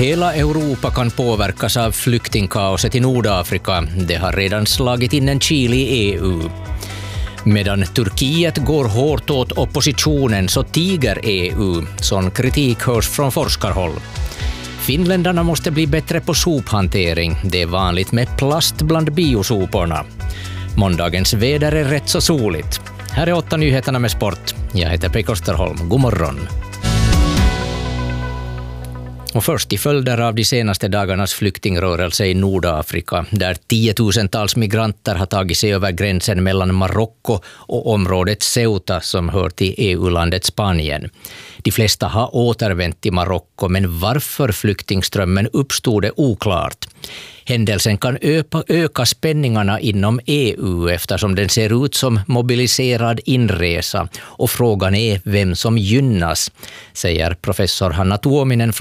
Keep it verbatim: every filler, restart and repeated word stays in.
Hela Europa kan påverkas av flyktingkaoset i Nordafrika. Det har redan slagit in en kil i E U. Medan Turkiet går hårt åt oppositionen så tiger E U. Sån kritik hörs från forskarhåll. Finländarna måste bli bättre på sophantering. Det är vanligt med plast bland biosoporna. Måndagens väder är rätt så soligt. Här är åtta nyheterna med sport. Jag heter Pekka Österholm. God morgon. Och först i följder av de senaste dagarnas flyktingrörelse i Nordafrika, där tiotusentals migranter har tagit sig över gränsen mellan Marocko och området Ceuta som hör till E U-landet Spanien. De flesta har återvänt till Marocko, men varför flyktingströmmen uppstod är oklart. Händelsen kan öka, öka spänningarna inom E U eftersom den ser ut som mobiliserad inresa, och frågan är vem som gynnas, säger professor Hanna Tuominen från